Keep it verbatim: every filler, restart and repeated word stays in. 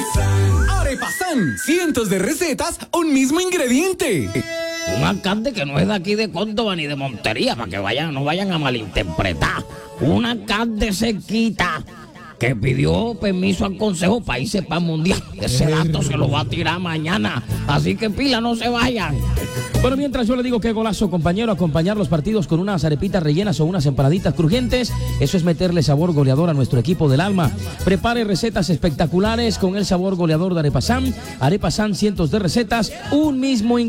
Arepasan, cientos de recetas, un mismo ingrediente. Un alcalde que no es de aquí de Córdoba ni de Montería, para que vayan, no vayan a malinterpretar. Un alcalde cerquita que pidió permiso al Consejo para irse para el Mundial. Ese dato se lo va a tirar mañana. Así que pila, no se vayan. Bueno, mientras yo le digo qué golazo, compañero, acompañar los partidos con unas arepitas rellenas o unas empanaditas crujientes, eso es meterle sabor goleador a nuestro equipo del alma. Prepare recetas espectaculares con el sabor goleador de Arepasan. Arepasan, cientos de recetas, un mismo ingrediente.